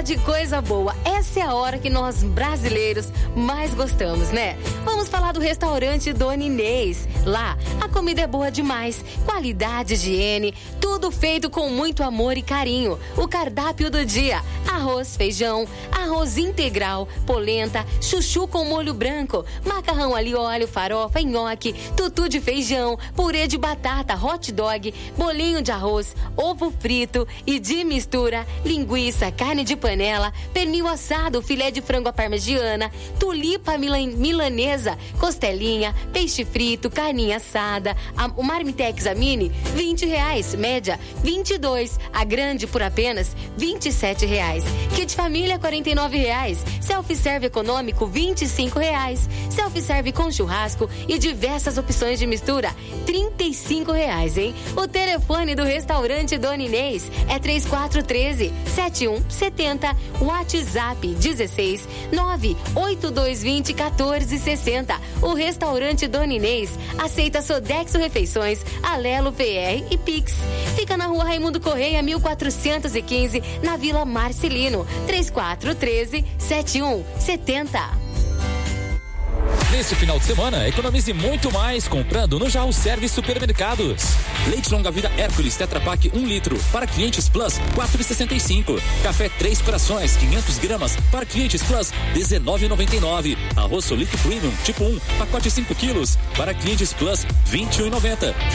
de coisa boa. Essa é a hora que nós brasileiros mais gostamos, né? Vamos falar do restaurante Dona Inês. Lá, a comida é boa demais. Qualidade, higiene, tudo feito com muito amor e carinho. O cardápio do dia: arroz, feijão, arroz integral, polenta, chuchu com molho branco, macarrão alho e óleo, farofa, nhoque, tutu de feijão, purê de batata, hot dog, bolinho de arroz, ovo frito e de mistura, linguiça, carne de panela, pernil assado, filé de frango à parmegiana, tulipa milanesa, costelinha, peixe frito, carninha assada, o marmitex a mini, R$20, média R$22, a grande por apenas R$27. Kit família R$49, self-serve econômico R$25, self-serve com churrasco e diversas opções de mistura R$35, hein? O telefone do restaurante Dona Inês é 3413-7170, WhatsApp 16-98220-1460. O restaurante Dona Inês aceita Sodexo Refeições, Alelo PR e Pix. Fica na rua Raimundo Correia, 1415, na Vila Marcelino, 3413-7170. Neste final de semana, economize muito mais comprando no Jaú Service Supermercados. Leite longa vida Hércules Tetra Pak 1 litro para clientes Plus R$4,65. Café 3 Corações 500 gramas para clientes Plus R$19,99. Arroz Solito Premium tipo 1 pacote 5 quilos para clientes Plus R$21,90.